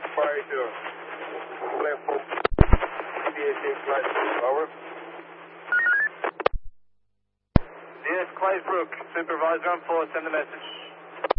Fire to left 88 Claysbrook, over. Yes, Claysbrook, supervisor on 4, send the message.